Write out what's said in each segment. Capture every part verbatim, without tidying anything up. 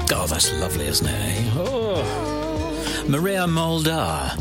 God, that's lovely, isn't it? Eh? Oh. Maria Muldaur,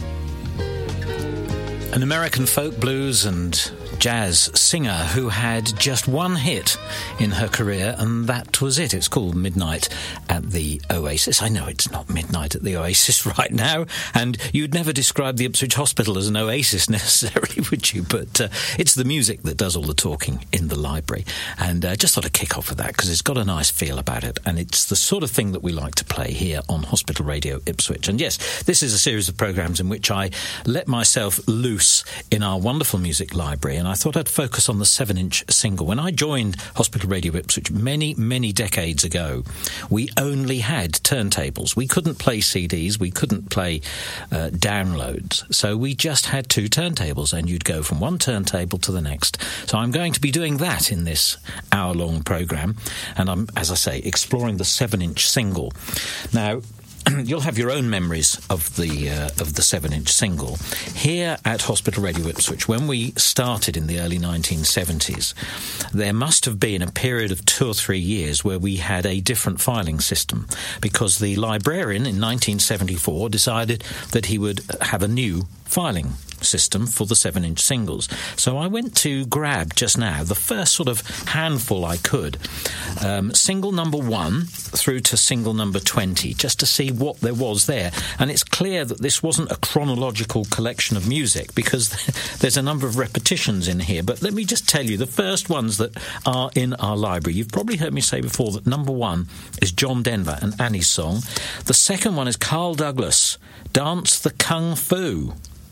an American folk blues and jazz singer who had just one hit in her career, and that was it. It's called Midnight at the Oasis. I know it's not Midnight at the Oasis right now, and you'd never describe the Ipswich Hospital as an oasis necessarily, would you? But uh, it's the music that does all the talking in the library, and I uh, just thought I'd kick off with that because it's got a nice feel about it, and it's the sort of thing that we like to play here on Hospital Radio Ipswich. And yes, this is a series of programmes in which I let myself loose in our wonderful music library, and I thought I'd focus on the seven-inch single. When I joined Hospital Radio Ipswich many, many decades ago, we only had turntables. We couldn't play C Ds, we couldn't play uh, downloads, so we just had two turntables, and you'd go from one turntable to the next. So I'm going to be doing that in this hour-long programme, and I'm, as I say, exploring the seven-inch single. Now, you'll have your own memories of the uh, of the seven-inch single. Here at Hospital Radio Ipswich, when we started in the early nineteen seventies, there must have been a period of two or three years where we had a different filing system, because the librarian in nineteen seventy-four decided that he would have a new filing system for the seven-inch singles. So I went to grab just now the first sort of handful I could, um, single number one through to single number twenty, just to see what there was there. And it's clear that this wasn't a chronological collection of music, because there's a number of repetitions in here. But let me just tell you, the first ones that are in our library, you've probably heard me say before that number one is John Denver and Annie's Song. The second one is Carl Douglas, Dance the Kung Fu.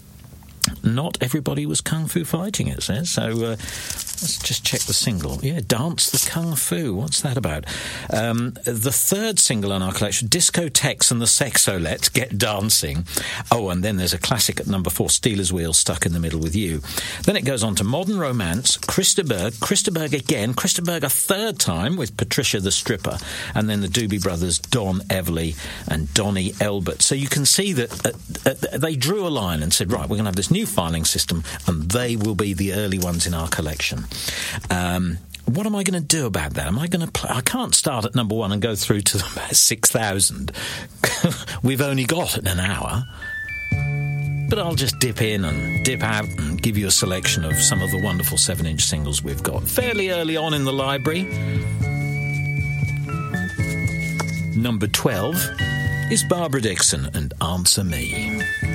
Not everybody was kung fu fighting, it says. So uh, let's just check the single. Yeah, Dance the Kung Fu. What's that about? Um, the third single in our collection, Discotheques and the Sexolettes, Get Dancing. Oh, and then there's a classic at number four, Steelers Wheel, Stuck in the Middle with You. Then it goes on to Modern Romance, Christa Berg, Christa Berg again, Christa Berg a third time with Patricia the Stripper, and then the Doobie Brothers, Don Everly and Donnie Elbert. So you can see that uh, uh, they drew a line and said, right, we're going to have this new filing system, and they will be the early ones in our collection. Um, what am I going to do about that? Am I going to play? I can't start at number one and go through to about six thousand. We've only got an hour. But I'll just dip in and dip out and give you a selection of some of the wonderful seven-inch singles we've got fairly early on in the library. Number twelve is Barbara Dickson and Answer Me.